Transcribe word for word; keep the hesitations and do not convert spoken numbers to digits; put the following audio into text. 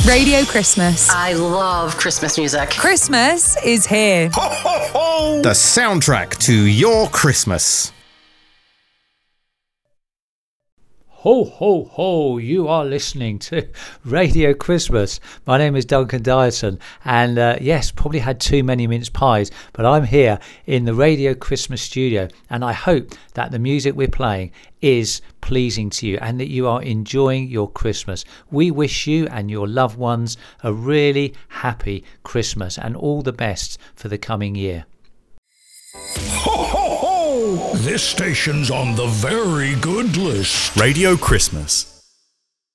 Radio Christmas. I love Christmas music. Christmas is here. Ho, ho, ho! The soundtrack to your Christmas. Ho, ho, ho, you are listening to Radio Christmas. My name is Duncan Dyson, and uh, yes, probably had too many mince pies, but I'm here in the Radio Christmas studio, and I hope that the music we're playing is pleasing to you and that you are enjoying your Christmas. We wish you and your loved ones a really happy Christmas and all the best for the coming year. Ho, ho, ho! This station's on the very good list. Radio Christmas.